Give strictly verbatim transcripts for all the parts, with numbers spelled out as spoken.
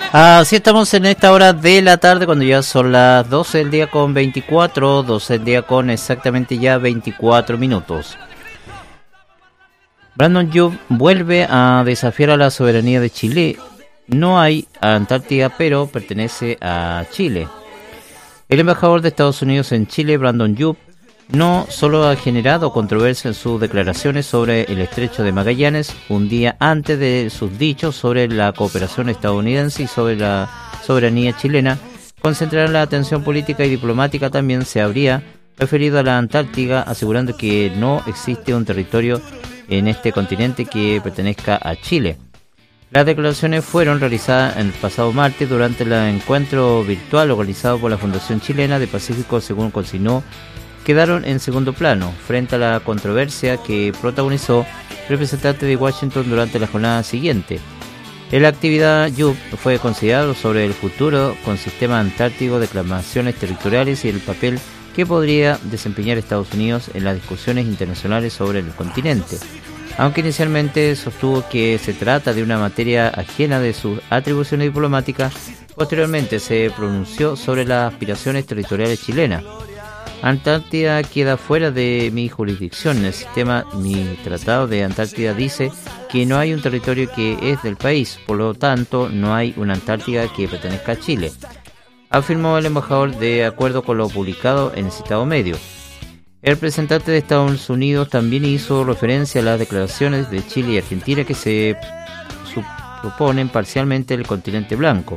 Así estamos en esta hora de la tarde, cuando ya son las doce del día con veinticuatro, doce del día con exactamente ya veinticuatro minutos. Brandon Young vuelve a desafiar a la soberanía de Chile. No hay Antártida, pero pertenece a Chile. El embajador de Estados Unidos en Chile, Brandon Young, no solo ha generado controversia en sus declaraciones sobre el estrecho de Magallanes, un día antes de sus dichos sobre la cooperación estadounidense y sobre la soberanía chilena, concentraron la atención política y diplomática. También se habría referido a la Antártida, asegurando que no existe un territorio en este continente que pertenezca a Chile. Las declaraciones fueron realizadas el pasado martes durante el encuentro virtual organizado por la Fundación Chilena de Pacífico, según consignó. Quedaron en segundo plano frente a la controversia que protagonizó el representante de Washington durante la jornada siguiente. En la actividad, Young fue considerado sobre el futuro con sistema antártico, declaraciones territoriales y el papel que podría desempeñar Estados Unidos en las discusiones internacionales sobre el continente. Aunque inicialmente sostuvo que se trata de una materia ajena de sus atribuciones diplomáticas, posteriormente se pronunció sobre las aspiraciones territoriales chilenas. Antártida queda fuera de mi jurisdicción. El sistema, mi tratado de Antártida dice que no hay un territorio que es del país, por lo tanto no hay una Antártida que pertenezca a Chile, afirmó el embajador de acuerdo con lo publicado en el citado medio. El representante de Estados Unidos también hizo referencia a las declaraciones de Chile y Argentina que se suponen parcialmente el continente blanco.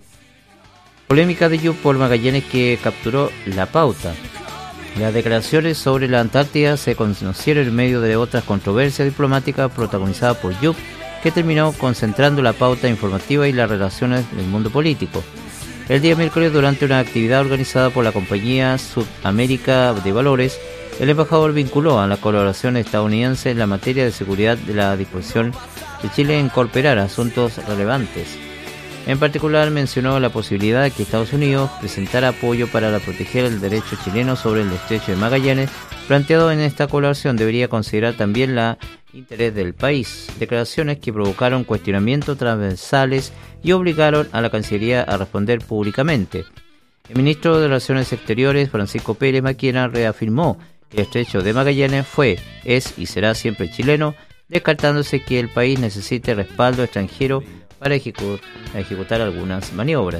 Polémica de Young por Magallanes que capturó la pauta. Las declaraciones sobre la Antártida se conocieron en medio de otras controversias diplomáticas protagonizadas por Young, que terminó concentrando la pauta informativa y las relaciones del mundo político. El día miércoles, durante una actividad organizada por la compañía Sudamérica de Valores, el embajador vinculó a la colaboración estadounidense en la materia de seguridad de la disposición de Chile en incorporar asuntos relevantes. En particular, mencionó la posibilidad de que Estados Unidos presentara apoyo para la proteger el derecho chileno sobre el estrecho de Magallanes. Planteado en esta colaboración, debería considerar también el interés del país. Declaraciones que provocaron cuestionamientos transversales y obligaron a la Cancillería a responder públicamente. El ministro de Relaciones Exteriores, Francisco Pérez Maquena, reafirmó que el estrecho de Magallanes fue, es y será siempre chileno, descartándose que el país necesite respaldo extranjero para ejecu- ejecutar algunas maniobras.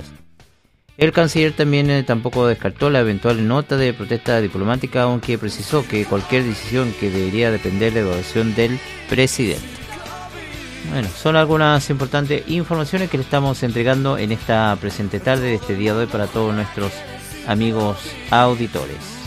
El canciller también eh, tampoco descartó la eventual nota de protesta diplomática, aunque precisó que cualquier decisión que debería depender de la evaluación del presidente. Bueno, son algunas importantes informaciones que le estamos entregando en esta presente tarde de este día de hoy para todos nuestros amigos auditores.